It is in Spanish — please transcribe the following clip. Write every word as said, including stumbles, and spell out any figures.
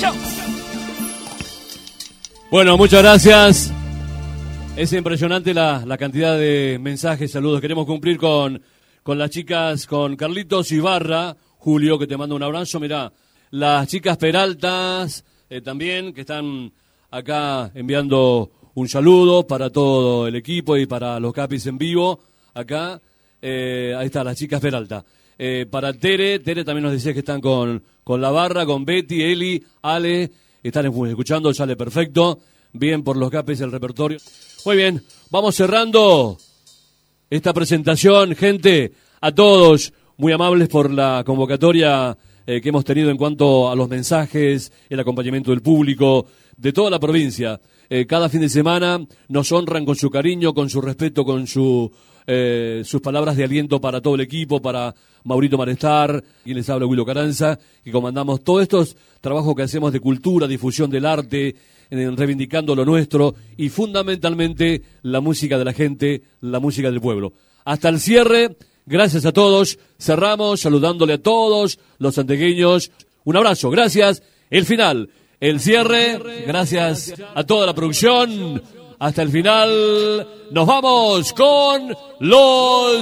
Chao. Bueno, muchas gracias. Es impresionante la, la cantidad de mensajes, saludos. Queremos cumplir con, con las chicas, con Carlitos Ibarra, Julio, que te manda un abrazo. Mirá, las chicas Peraltas eh, también, que están acá enviando un saludo para todo el equipo y para los Capis en vivo. Acá, eh, ahí está, las chicas Peralta. Eh, para Tere, Tere también nos decía que están con, con la barra, con Betty, Eli, Ale, están escuchando, sale perfecto. Bien por los Capis el repertorio. Muy bien, vamos cerrando esta presentación, gente, a todos, muy amables por la convocatoria eh, que hemos tenido en cuanto a los mensajes, el acompañamiento del público, de toda la provincia. Eh, cada fin de semana nos honran con su cariño, con su respeto, con su eh, sus palabras de aliento para todo el equipo, para Maurito Marestar, quien les habla Willo Caranza, que comandamos todos estos trabajos que hacemos de cultura, difusión del arte, en reivindicando lo nuestro y fundamentalmente la música de la gente, la música del pueblo. Hasta el cierre, gracias a todos, cerramos saludándole a todos los santegueños. Un abrazo, gracias. El final, el cierre, gracias a toda la producción. Hasta el final, nos vamos con los